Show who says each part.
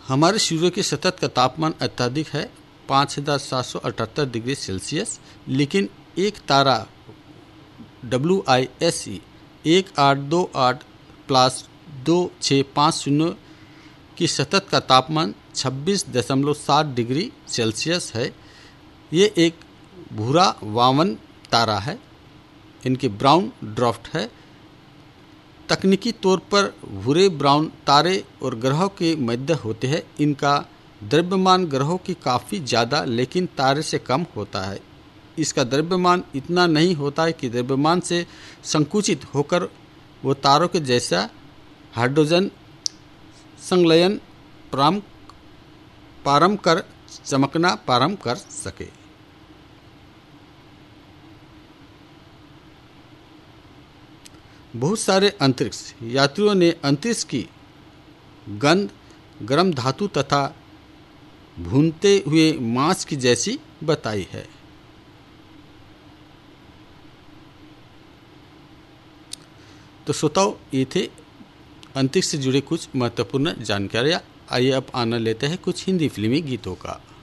Speaker 1: हमारे सूर्य के सतह का तापमान अत्यधिक है 5778 डिग्री सेल्सियस, लेकिन एक तारा WISE 1828+2650 की सतह का तापमान 26.7 डिग्री सेल्सियस है। ये एक भूरा वामन तारा है। इनके ब्राउन ड्वार्फ है। तकनीकी तौर पर भूरे ब्राउन तारे और ग्रहों के मध्य होते हैं। इनका द्रव्यमान ग्रहों की काफ़ी ज़्यादा लेकिन तारे से कम होता है। इसका द्रव्यमान इतना नहीं होता है कि द्रव्यमान से संकुचित होकर वो तारों के जैसा हाइड्रोजन संलयन प्रारंभ कर चमकना प्रारंभ कर सके। बहुत सारे अंतरिक्ष यात्रियों ने अंतरिक्ष की गंध गर्म धातु तथा भूनते हुए मांस की जैसी बताई है। तो श्रोताओ, ये थे अंतरिक्ष से जुड़े कुछ महत्वपूर्ण जानकारियाँ। आइए अब आनंद लेते हैं कुछ हिंदी फिल्मी गीतों का।